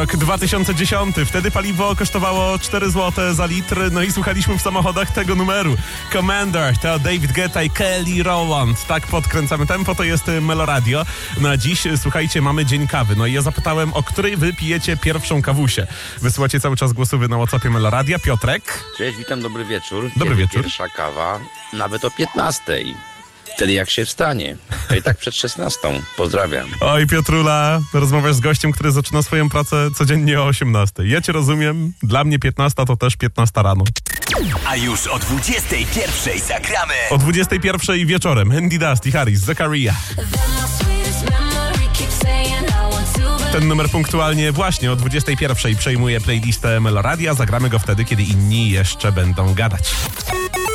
Rok 2010, wtedy paliwo kosztowało 4 zł za litr, no i słuchaliśmy w samochodach tego numeru. Commander to David Guetta i Kelly Rowland. Tak podkręcamy tempo, to jest Meloradio. No a dziś, słuchajcie, mamy dzień kawy. No i ja zapytałem, o której wy pijecie pierwszą kawusię. Wysyłacie cały czas głosowy na WhatsAppie Meloradia. Piotrek? Cześć, witam, dobry wieczór. Dobry wieczór. Pierwsza kawa, nawet o 15:00. Wtedy jak się wstanie. To i tak przed 16:00. Pozdrawiam. Oj, Piotrula, rozmawiasz z gościem, który zaczyna swoją pracę codziennie o 18:00. Ja cię rozumiem, dla mnie 15 to też 15 rano. A już o 21:00 zagramy. O 21:00 wieczorem Andy Dusty, Harris, Zakaria. Ten numer punktualnie właśnie o 21:00 przejmuje playlistę Meloradia. Zagramy go wtedy, kiedy inni jeszcze będą gadać.